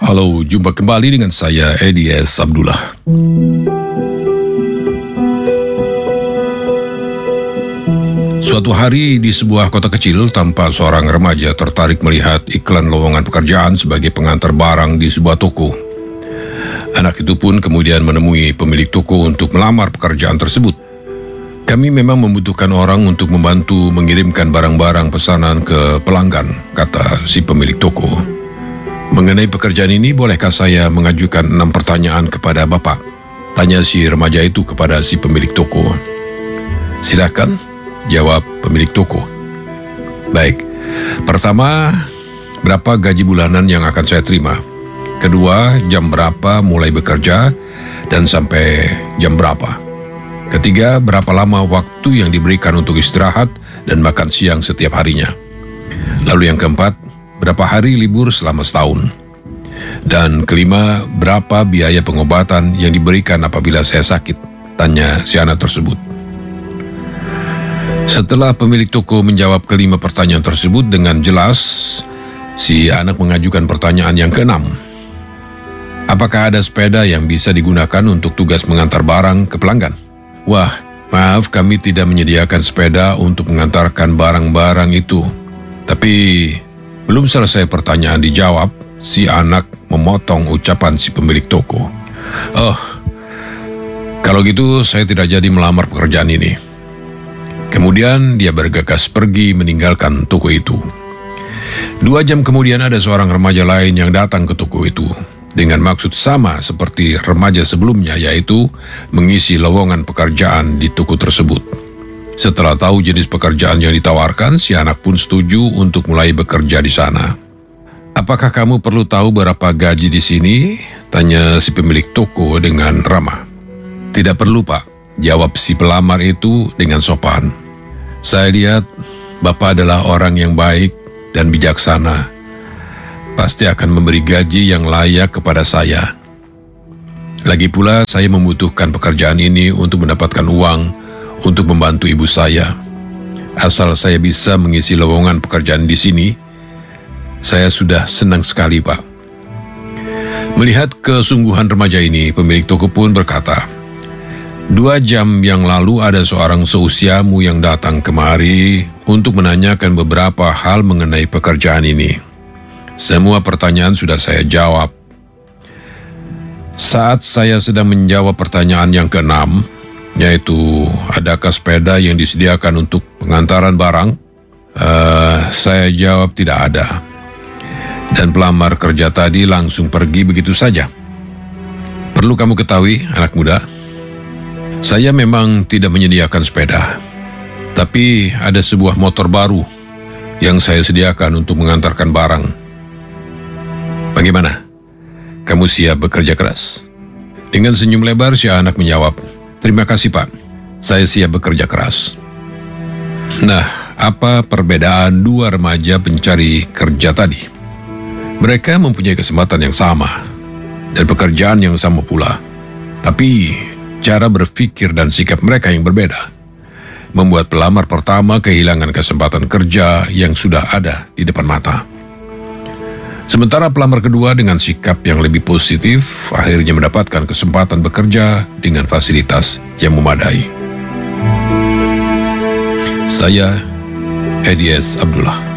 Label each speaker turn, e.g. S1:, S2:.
S1: Halo, jumpa kembali dengan saya Edi S. Abdullah. Suatu hari di sebuah kota kecil, tampak seorang remaja tertarik melihat iklan lowongan pekerjaan sebagai pengantar barang di sebuah toko. Anak itu pun kemudian menemui pemilik toko untuk melamar pekerjaan tersebut. Kami memang membutuhkan orang untuk membantu mengirimkan barang-barang pesanan ke pelanggan, kata si pemilik toko. Mengenai pekerjaan ini, bolehkah saya mengajukan 6 pertanyaan kepada Bapak? Tanya si remaja itu kepada si pemilik toko. Silakan, jawab pemilik toko. Baik, pertama, berapa gaji bulanan yang akan saya terima? Kedua, jam berapa mulai bekerja dan sampai jam berapa? Ketiga, berapa lama waktu yang diberikan untuk istirahat dan makan siang setiap harinya? Lalu yang keempat, berapa hari libur selama setahun? Dan kelima, berapa biaya pengobatan yang diberikan apabila saya sakit? Tanya si anak tersebut. Setelah pemilik toko menjawab kelima pertanyaan tersebut dengan jelas, si anak mengajukan pertanyaan yang keenam. Apakah ada sepeda yang bisa digunakan untuk tugas mengantar barang ke pelanggan? Wah, maaf, kami tidak menyediakan sepeda untuk mengantarkan barang-barang itu. Tapi belum selesai pertanyaan dijawab, si anak memotong ucapan si pemilik toko. Oh, kalau gitu saya tidak jadi melamar pekerjaan ini. Kemudian dia bergegas pergi meninggalkan toko itu. 2 jam kemudian ada seorang remaja lain yang datang ke toko itu dengan maksud sama seperti remaja sebelumnya, yaitu mengisi lowongan pekerjaan di toko tersebut. Setelah tahu jenis pekerjaan yang ditawarkan, si anak pun setuju untuk mulai bekerja di sana. Apakah kamu perlu tahu berapa gaji di sini? Tanya si pemilik toko dengan ramah. Tidak perlu, Pak, jawab si pelamar itu dengan sopan. Saya lihat Bapak adalah orang yang baik dan bijaksana. Pasti akan memberi gaji yang layak kepada saya. Lagi pula saya membutuhkan pekerjaan ini untuk mendapatkan uang untuk membantu ibu saya. Asal saya bisa mengisi lowongan pekerjaan di sini, saya sudah senang sekali, Pak. Melihat kesungguhan remaja ini, pemilik toko pun berkata, 2 jam yang lalu ada seorang seusiamu yang datang kemari untuk menanyakan beberapa hal mengenai pekerjaan ini. Semua pertanyaan sudah saya jawab. Saat saya sedang menjawab pertanyaan yang ke-6, yaitu adakah sepeda yang disediakan untuk pengantaran barang, saya jawab tidak ada. Dan pelamar kerja tadi langsung pergi begitu saja. Perlu kamu ketahui, anak muda, saya memang tidak menyediakan sepeda, tapi ada sebuah motor baru yang saya sediakan untuk mengantarkan barang. Bagaimana? Kamu siap bekerja keras? Dengan senyum lebar, si anak menjawab, terima kasih, Pak. Saya siap bekerja keras. Nah, apa perbedaan 2 remaja pencari kerja tadi? Mereka mempunyai kesempatan yang sama dan pekerjaan yang sama pula. Tapi cara berpikir dan sikap mereka yang berbeda membuat pelamar pertama kehilangan kesempatan kerja yang sudah ada di depan mata. Sementara pelamar kedua dengan sikap yang lebih positif akhirnya mendapatkan kesempatan bekerja dengan fasilitas yang memadai. Saya Edi S. Abdullah.